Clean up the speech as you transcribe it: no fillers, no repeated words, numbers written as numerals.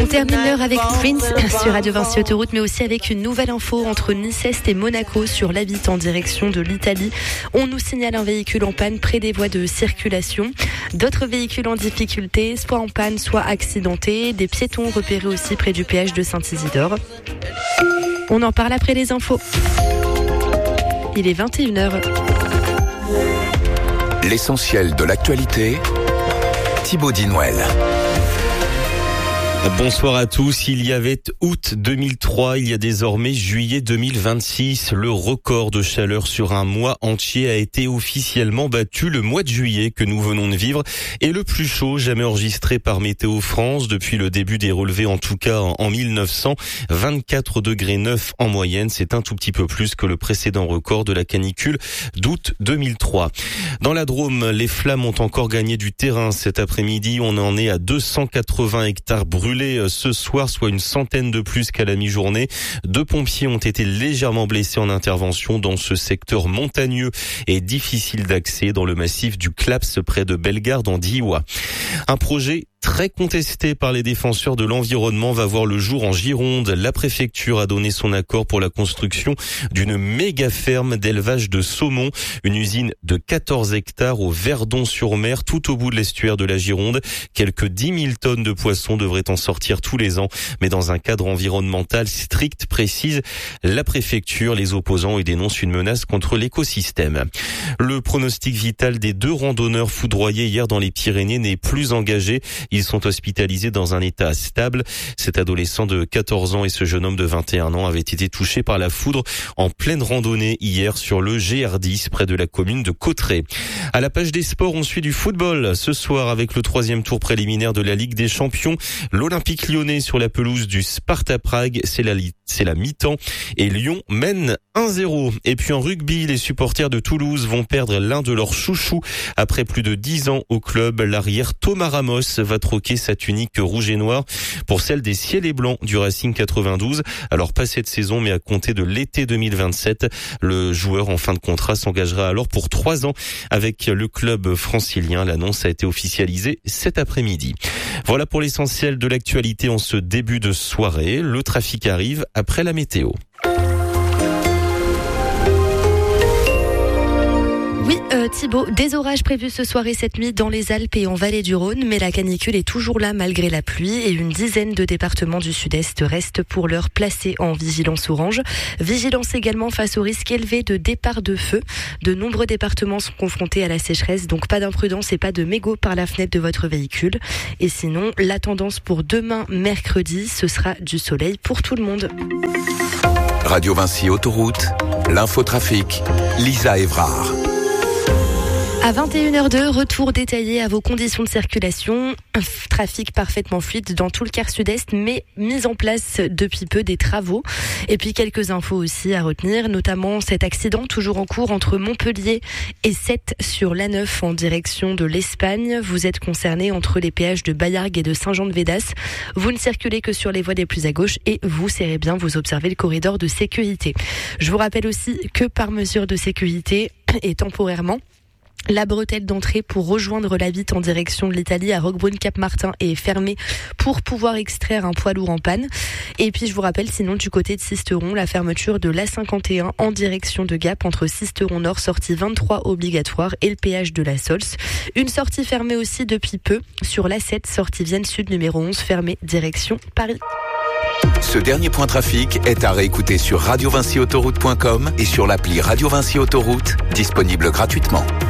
termine l'heure avec Prince sur Radio Vinci Autoroute, mais aussi avec une nouvelle info entre Nice-Est et Monaco sur l'A8 en direction de l'Italie. On nous signale un véhicule en panne près des voies de circulation. D'autres véhicules en difficulté, soit en panne, soit accidentés. Des piétons repérés aussi près du péage de Saint-Isidore. On en parle après les infos. Il est 21h. L'essentiel de l'actualité, Thibaut Dinouel. Bonsoir à tous. Il y avait août 2003, il y a désormais juillet 2026. Le record de chaleur sur un mois entier a été officiellement battu. Le mois de juillet que nous venons de vivre est le plus chaud jamais enregistré par Météo France depuis le début des relevés, en tout cas en 1900. 24,9 degrés en moyenne, c'est un tout petit peu plus que le précédent record de la canicule d'août 2003. Dans la Drôme, les flammes ont encore gagné du terrain cet après-midi. On en est à 280 hectares brûlés ce soir, soit une centaine de plus qu'à la mi-journée. 2 pompiers ont été légèrement blessés en intervention dans ce secteur montagneux et difficile d'accès dans le massif du Claps près de Bellegarde en Diois. Un projet très contesté par les défenseurs de l'environnement va voir le jour en Gironde. La préfecture a donné son accord pour la construction d'une méga ferme d'élevage de saumon, une usine de 14 hectares au Verdon-sur-Mer, tout au bout de l'estuaire de la Gironde. Quelques 10 000 tonnes de poissons devraient en sortir tous les ans, mais dans un cadre environnemental strict, précise la préfecture. Les opposants y dénoncent une menace contre l'écosystème. Le pronostic vital des 2 randonneurs foudroyés hier dans les Pyrénées n'est plus engagé. Ils sont hospitalisés dans un état stable. Cet adolescent de 14 ans et ce jeune homme de 21 ans avaient été touchés par la foudre en pleine randonnée hier sur le GR10 près de la commune de Cauterets. À la page des sports, on suit du football ce soir avec le 3e tour préliminaire de la Ligue des Champions. L'Olympique lyonnais sur la pelouse du Sparta Prague, c'est la mi-temps et Lyon mène 1-0. Et puis en rugby, les supporters de Toulouse vont perdre l'un de leurs chouchous après plus de 10 ans au club. L'arrière Thomas Ramos va troquer sa tunique rouge et noire pour celle des Ciels et Blancs du Racing 92. Alors pas cette saison, mais à compter de l'été 2027, le joueur en fin de contrat s'engagera alors pour 3 ans avec le club francilien. L'annonce a été officialisée cet après-midi. Voilà pour l'essentiel de l'actualité en ce début de soirée. Le trafic arrive après la météo. Oui, Thibaut, des orages prévus ce soir et cette nuit dans les Alpes et en vallée du Rhône, mais la canicule est toujours là malgré la pluie et une dizaine de départements du sud-est restent pour l'heure placés en vigilance orange. Vigilance également face au risque élevé de départ de feu. De nombreux départements sont confrontés à la sécheresse, donc pas d'imprudence et pas de mégots par la fenêtre de votre véhicule. Et sinon, la tendance pour demain, mercredi, ce sera du soleil pour tout le monde. Radio Vinci Autoroute, l'infotrafic, Lisa Évrard. À 21h02, retour détaillé à vos conditions de circulation. Un trafic parfaitement fluide dans tout le quart sud-est, mais mis en place depuis peu des travaux. Et puis quelques infos aussi à retenir, notamment cet accident toujours en cours entre Montpellier et Sète sur l'A9 en direction de l'Espagne. Vous êtes concerné entre les péages de Baillargues et de Saint-Jean-de-Védas. Vous ne circulez que sur les voies les plus à gauche et vous serrez bien, vous observez le corridor de sécurité. Je vous rappelle aussi que par mesure de sécurité et temporairement, la bretelle d'entrée pour rejoindre l'A8 en direction de l'Italie à Roquebrune-Cap-Martin est fermée pour pouvoir extraire un poids lourd en panne. Et puis je vous rappelle sinon du côté de Sisteron, la fermeture de l'A51 en direction de Gap entre Sisteron Nord, sortie 23 obligatoire et le péage de la Sols. Une sortie fermée aussi depuis peu sur l'A7, sortie Vienne Sud numéro 11 fermée direction Paris. Ce dernier point trafic est à réécouter sur radiovinciautoroute.com et sur l'appli Radio Vinci Autoroute, disponible gratuitement.